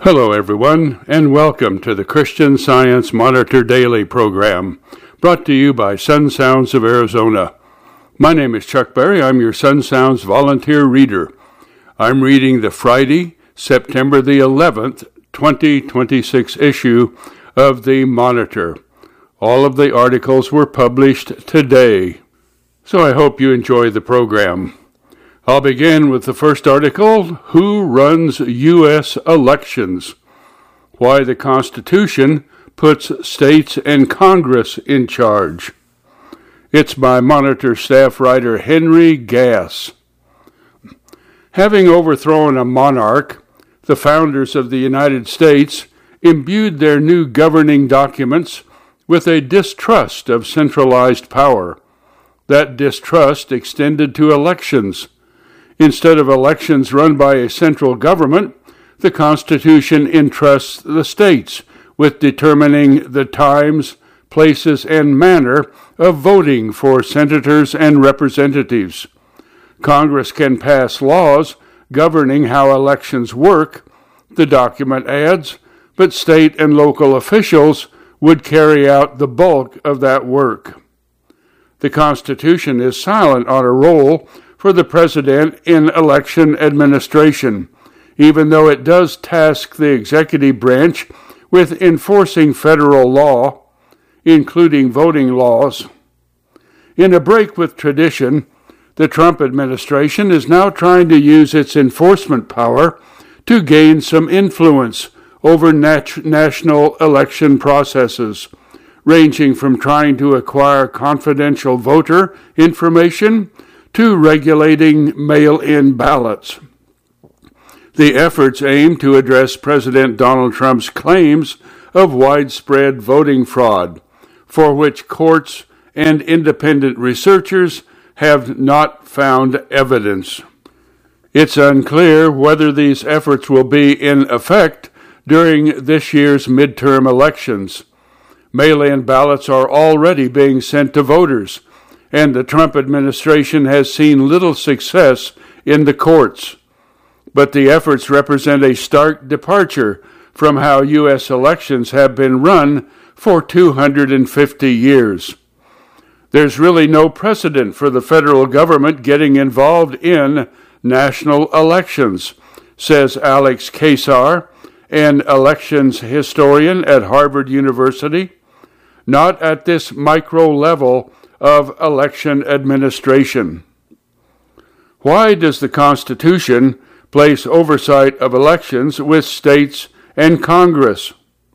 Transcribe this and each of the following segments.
Hello, everyone, and welcome to the Christian Science Monitor Daily program, brought to you by Sun Sounds of Arizona. My name is Chuck Berry. I'm your Sun Sounds volunteer reader. I'm reading the Friday, September the 11th, 2026 issue of the Monitor. All of the articles were published today, so I hope you enjoy the program. I'll begin with the first article, Who Runs U.S. Elections? Why the Constitution Puts States and Congress in Charge. It's by Monitor staff writer Henry Gass. Having overthrown a monarch, the founders of the United States imbued their new governing documents with a distrust of centralized power. That distrust extended to elections. Instead of elections run by a central government, the Constitution entrusts the states with determining the times, places, and manner of voting for senators and representatives. Congress can pass laws governing how elections work, the document adds, but state and local officials would carry out the bulk of that work. The Constitution is silent on a role for the president in election administration, even though it does task the executive branch with enforcing federal law, including voting laws. In a break with tradition, the Trump administration is now trying to use its enforcement power to gain some influence over national election processes, ranging from trying to acquire confidential voter information to regulating mail-in ballots. The efforts aim to address President Donald Trump's claims of widespread voting fraud, for which courts and independent researchers have not found evidence. It's unclear whether these efforts will be in effect during this year's midterm elections. Mail-in ballots are already being sent to voters, and the Trump administration has seen little success in the courts. But the efforts represent a stark departure from how U.S. elections have been run for 250 years. There's really no precedent for the federal government getting involved in national elections, says Alex Kaczar, an elections historian at Harvard University. Not at this micro level of election administration. Why does the Constitution place oversight of elections with states and Congress?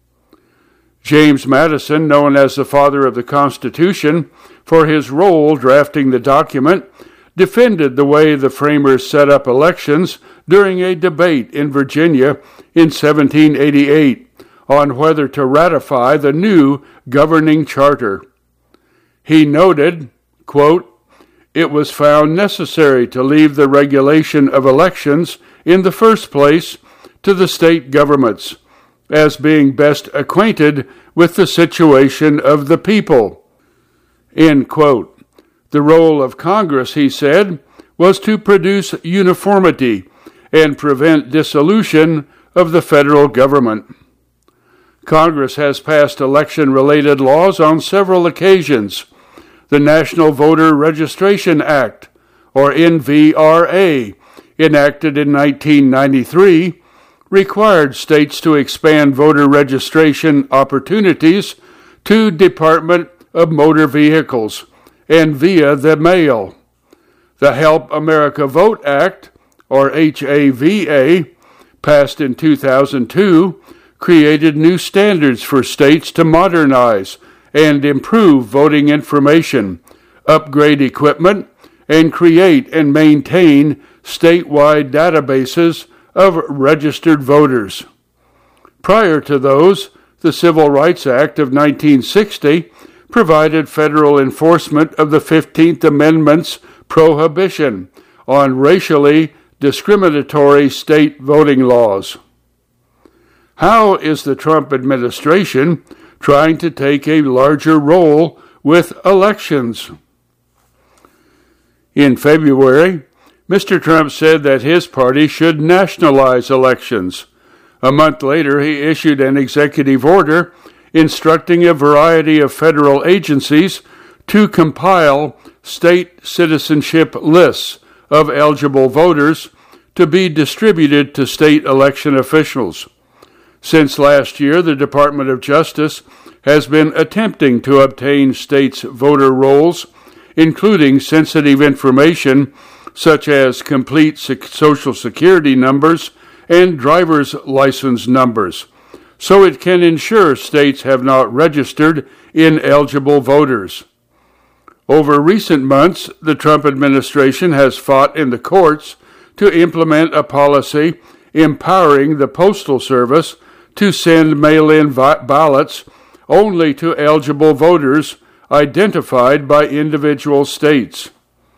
James Madison, known as the father of the Constitution, for his role drafting the document, defended the way the framers set up elections during a debate in Virginia in 1788 on whether to ratify the new governing charter. He noted, quote, "It was found necessary to leave the regulation of elections in the first place to the state governments, as being best acquainted with the situation of the people." End quote. The role of Congress, he said, was to produce uniformity and prevent dissolution of the federal government. Congress has passed election-related laws on several occasions. The National Voter Registration Act, or NVRA, enacted in 1993, required states to expand voter registration opportunities to Department of Motor Vehicles and via the mail. The Help America Vote Act, or HAVA, passed in 2002, created new standards for states to modernize and improve voting information, upgrade equipment, and create and maintain statewide databases of registered voters. Prior to those, the Civil Rights Act of 1960 provided federal enforcement of the 15th Amendment's prohibition on racially discriminatory state voting laws. How is the Trump administration trying to take a larger role with elections? In February, Mr. Trump said that his party should nationalize elections, A month later, he issued an executive order instructing a variety of federal agencies to compile state citizenship lists of eligible voters to be distributed to state election officials. Since last year, the Department of Justice has been attempting to obtain states' voter rolls, including sensitive information such as complete Social Security numbers and driver's license numbers, so it can ensure states have not registered ineligible voters. Over recent months, the Trump administration has fought in the courts to implement a policy empowering the Postal Service to send mail-in ballots only to eligible voters identified by individual states.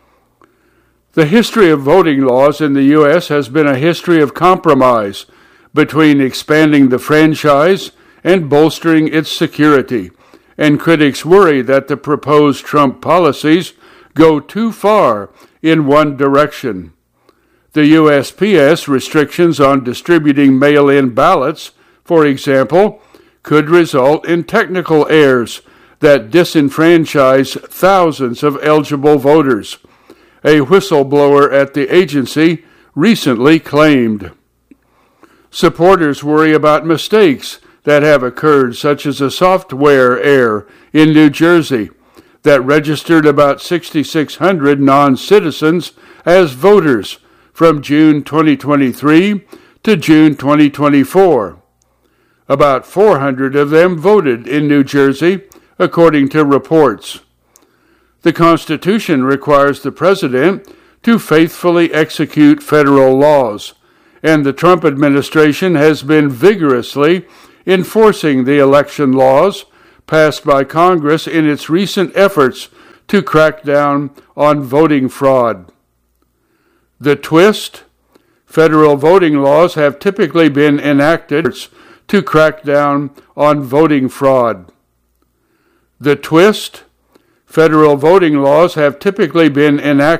The history of voting laws in the U.S. has been a history of compromise between expanding the franchise and bolstering its security, and critics worry that the proposed Trump policies go too far in one direction. The USPS restrictions on distributing mail-in ballots, for example, could result in technical errors that disenfranchise thousands of eligible voters, a whistleblower at the agency recently claimed. Supporters worry about mistakes that have occurred, such as a software error in New Jersey that registered about 6,600 non-citizens as voters from June 2023 to June 2024. About 400 of them voted in New Jersey, according to reports. The Constitution requires the President to faithfully execute federal laws, and the Trump administration has been vigorously enforcing the election laws passed by Congress in its recent efforts to crack down on voting fraud. The twist? Federal voting laws have typically been enacted to crack down on voting fraud. The twist? Federal voting laws have typically been enacted